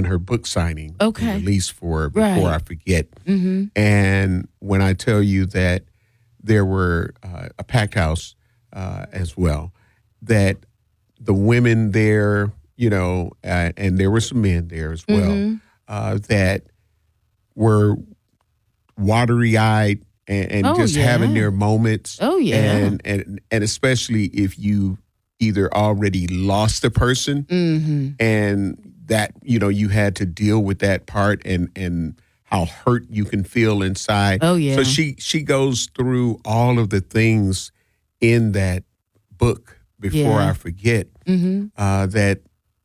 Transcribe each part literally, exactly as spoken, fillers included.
done her book signing, Okay. release for her before Right. I forget. Mm-hmm. And when I tell you that there were uh, a packed house uh, as well, that the women there, you know, uh, and there were some men there as well, Mm-hmm. uh, that were watery eyed and, and Oh, just yeah. having their moments. Oh, yeah. And, and, and especially if you either already lost a person Mm-hmm. and that, you know, you had to deal with that part and, and how hurt you can feel inside. Oh, yeah. So she, she goes through all of the things in that book before Yeah. I forget, Mm-hmm. uh, that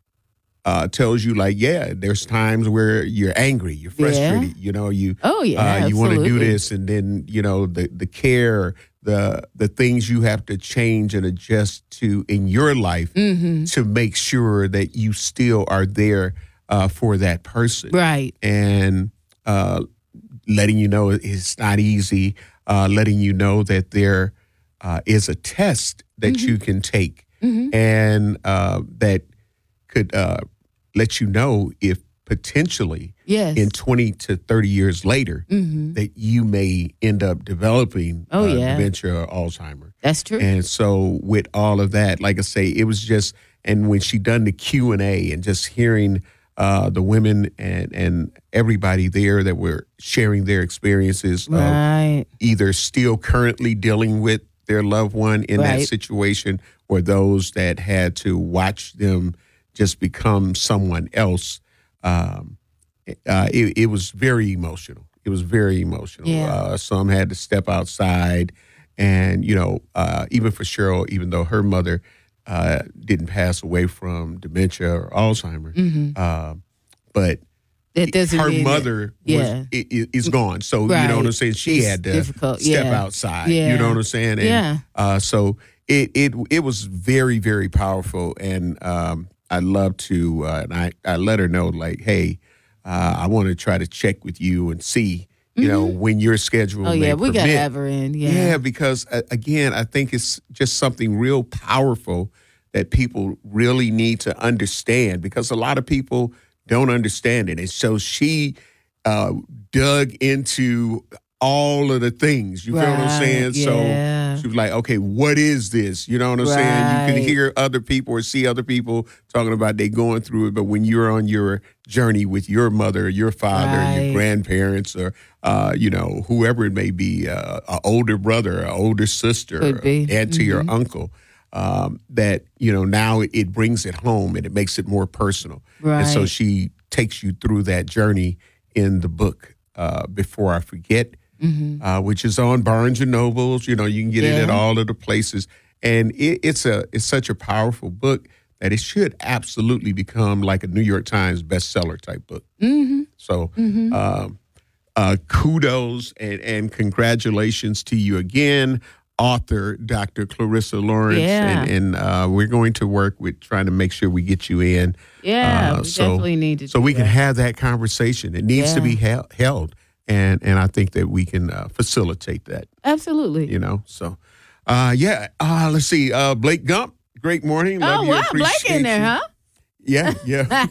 uh, tells you like, yeah, there's times where you're angry, you're frustrated, you know, you, Oh, yeah. uh, you want to do absolutely. this. And then, you know, the, the care, the, the things you have to change and adjust to in your life Mm-hmm. to make sure that you still are there uh, for that person. Right. And uh, letting you know it's not easy, uh, letting you know that there uh, is a test that Mm-hmm. you can take Mm-hmm. and uh, that could uh, let you know if potentially Yes. in twenty to thirty years later Mm-hmm. that you may end up developing Oh, uh, yeah. dementia or Alzheimer's. That's true. And so with all of that, like I say, it was just, and when she done the Q and A and just hearing uh, the women and, and everybody there that were sharing their experiences of Right. either still currently dealing with their loved one in that Right. situation or those that had to watch them just become someone else. Um, uh, it, it was very emotional. It was very emotional. Yeah. Uh, some had to step outside. And, you know, uh, even for Cheryl, even though her mother uh, didn't pass away from dementia or Alzheimer's, Mm-hmm. uh, but That doesn't her mean that- mother was, yeah. i- i- is gone. So, you know what I'm Right. saying? She It's had to difficult. step Yeah. outside. Yeah. You know what I'm saying? And, Yeah. Uh, so it, it it was very, very powerful. And um, I love to, uh, and I, I let her know, like, hey, uh, I want to try to check with you and see, you know, when your schedule Oh, may yeah. We got to permit. have her in. Yeah. Yeah, because uh, again, I think it's just something real powerful that people really need to understand because a lot of people don't understand it. And so she uh, dug into all of the things. You feel what I'm saying? Right, So yeah. she was like, okay, what is this? You know what I'm saying? You Right. can hear other people or see other people talking about they going through it, but when you're on your journey with your mother, your father, Right. your grandparents, or uh, you know, whoever it may be, uh, an older brother, an older sister, Could be. auntie Mhm. or uncle, um, that, you know, now it, it brings it home and it makes it more personal. And so Right. she takes you through that journey in the book, uh, Before I Forget, Mm-hmm. uh, which is on Barnes and Nobles. You know, you can get it at Yeah. all of the places. And it, it's a it's such a powerful book that it should absolutely become like a New York Times bestseller type book. Mm-hmm. So Mm-hmm. um, uh, kudos and, and congratulations to you again, author Doctor Clarissa Lawrence. Yeah. And, and uh, we're going to work with trying to make sure we get you in. Yeah, Uh, we so- definitely need to So do we can that. have that conversation. It needs to Yeah. be hel- held. And, and I think that we can uh, facilitate that, Absolutely. you know. So, uh, yeah, uh, let's see. Uh, Blake Gump, great morning. Love Oh, you, wow. Blake appreciate in there, you. huh? Yeah, yeah.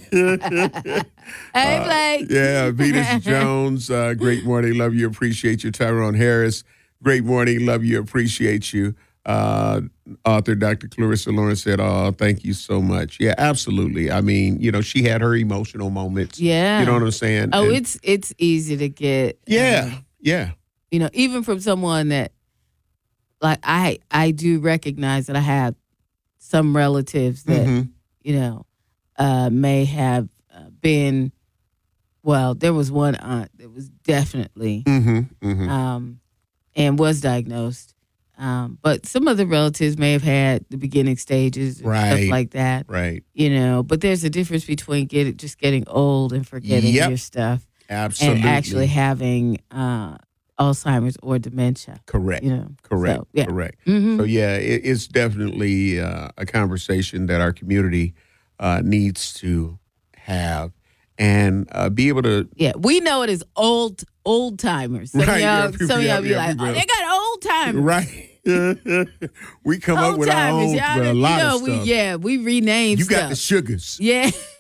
Hey, Uh, Blake. Yeah, Venus Jones, uh, great morning. Love you, appreciate you. Tyrone Harris, great morning. Love you, appreciate you. Uh, author Doctor Clarissa Lawrence said, oh, thank you so much. Yeah, absolutely. I mean, you know, she had her emotional moments. Yeah. You know what I'm saying? Oh, And- it's it's easy to get. yeah, um, yeah. you know, even from someone that, like, I I do recognize that I have some relatives that, Mhm. you know, uh, may have uh, been, well, there was one aunt that was definitely, Mm-hmm. Mm-hmm. um, and was diagnosed. Um, but some other relatives may have had the beginning stages and Right. stuff like that, Right. you know. But there's a difference between get, just getting old and forgetting Yep. your stuff Absolutely. and actually having uh, Alzheimer's or dementia, correct. you know. Correct. So, yeah. Correct. Mhm. So yeah, it, it's definitely uh, a conversation that our community uh, needs to have and uh, be able to. Yeah, we know it as old old timers. Some Right, yeah, of y'all, people- some of y'all yeah, be yeah, like, people- oh, they got old timers. Right. We come up Old with our timers, own y'all. with a You lot know, of we stuff. yeah, we renamed You stuff. got the sugars. Yeah.